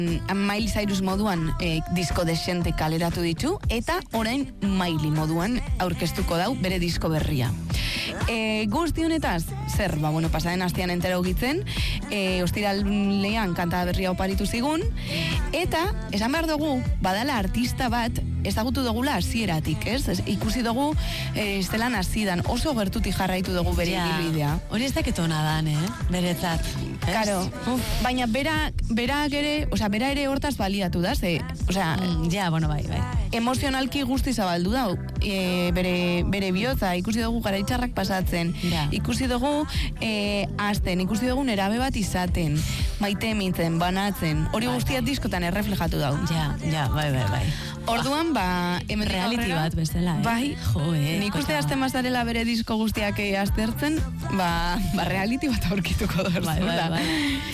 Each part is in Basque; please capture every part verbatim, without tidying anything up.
Miley Cyrus moduan e, disko desente kaleratu ditu, eta orain Miley moduan aurkeztuko dau bere disko berria. E, guzti honetaz, zer, ba, bueno, pasaden astean entera ugitzen, e, ostiralean kanta berria oparitu zigun, eta esan behar dugu, badala artista bat, ezagutu dugula hasieratik, ez? Ez, ikusi dugu, e, zelan hasidan, oso gertutik jarraitu dugu bere Ja, ibilbidea. hori ez daketona dan, eh? Beretzat. Karo, baina berak, berak ere, osea, bera ere hortaz baliatu da, ze, osea, Mm, ja, bueno, bai, bai. emozionalki guzti zabaldu dau, e, bere, bere bihotza, ikusi dugu garaitxarrak pasatzen, Ja. ikusi dugu e, azten, ikusi dugu nerabe bat izaten, maite mintzen, banatzen, hori guztiak diskotan erreflejatu dau. Ja, ja, bai, bai, bai. Orduan, ba, hemen Reality aurrera, bat bestela, eh? Bai, Jo, eh, nik uste koita. azten mazarela bere disko guztiak eh, aztertzen, ba, ba reality bat aurkituko da. Bai, bai, bai.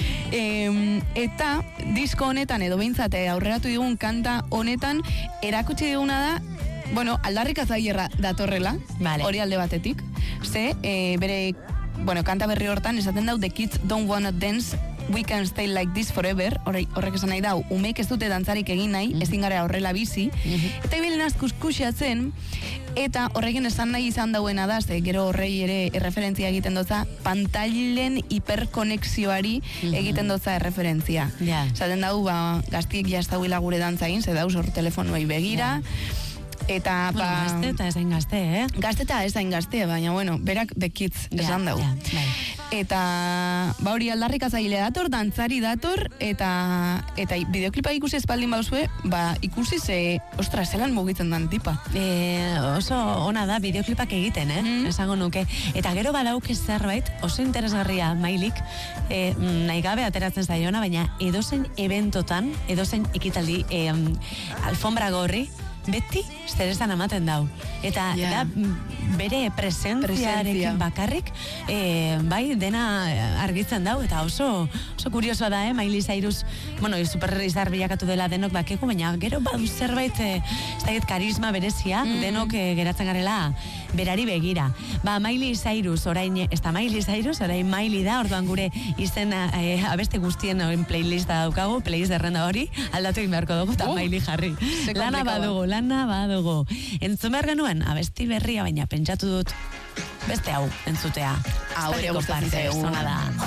E, eta disko honetan edo behintzat eh, aurreratu digun kanta honetan erakutsi diguna da, bueno, aldarrikatzailera datorrela, Vale. hori alde batetik, ze e, bere, bueno, kanta berri hortan esaten dau The Kids Don't Wanna Dance, We Can Stay Like This Forever, horrek, horrek esan nahi dau, umeek ez dute dantzarik egin nahi, Mhm. ezin gara horrela bizi, Mhm. eta ibilen azkuskusiatzen, eta horrekin esan nahi izan dauena da, ze gero horrei ere erreferentzia egiten dotza, pantailen hiperkonexioari Mhm. egiten dotza erreferentzia. Ja. Zaten dau, ba, gaztiek jaztauila gure dantzain, ze dauz hor telefonuei begira, eta, Bueno, ba, gazte eta ezain gazte, eh? gazte eta ez hain gazte, baina, bueno, berak The Kids Ja, esan dau. ja, bai. Eta, ba hori aldarrikatzaile dator, dantzari dator, eta eta bideoklipa ikusi espaldin bauzue, ba ikusi ze, ostra, zelan mugitzen dan tipa. E, oso ona da bideoklipak egiten, eh? Mm. Esango nuke. Eta gero badauke zerbait, oso interesgarria Mailik, e, nahi gabe ateratzen zaiona, baina edozein eventotan, edozein ekitaldi, e, alfombra gorri, beti zeresan ematen dau. Eta Ja. da, bere presentziarekin Presentzia. bakarrik, e, bai, dena argitzen dau, eta oso, oso kuriosoa da, eh, Miley Cyrus, bueno, super izar bilakatu dela denok bakeko, baina gero badu zerbait, e, ez dakit karisma berezia, Mm. denok e, geratzen garela berari begira. Ba, Miley Cyrus, orain, ez da Miley Cyrus, orain Miley da, orduan gure izena e, abeste guztien orain playlista daukagu, playlist derrenda hori, aldatu egin beharko dugu, eta Uh, Miley jarri. ze Lana komplikau. badugu, lana badugu. Entzun behar genuen, abesti berria, baina pentsatu dut beste hau entzutea. Hau ere Estarriko gustatzen partez, zaigu. ona da.